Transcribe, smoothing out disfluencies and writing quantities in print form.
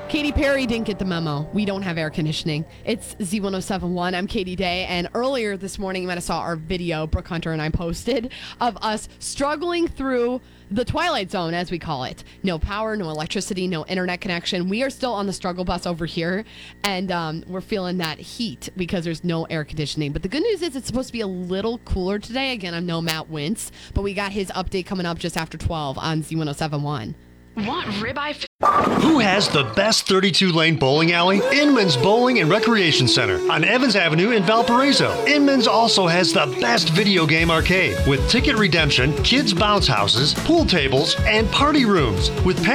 Katy Perry didn't get the memo. We don't have air conditioning. It's Z1071. I'm Katie Day. And earlier this morning, you might have saw our video Brooke Hunter and I posted of us struggling through the Twilight Zone, as we call it. No power, no electricity, no internet connection. We are still on the struggle bus over here, and we're feeling that heat because there's no air conditioning. But the good news is it's supposed to be a little cooler today. Again, I know Matt Wintz, but we got his update coming up just after 12 on Z1071. Want ribeye? Who has the best 32-lane bowling alley? Inman's Bowling and Recreation Center on Evans Avenue in Valparaiso. Inman's also has the best video game arcade with ticket redemption, kids bounce houses, pool tables, and party rooms with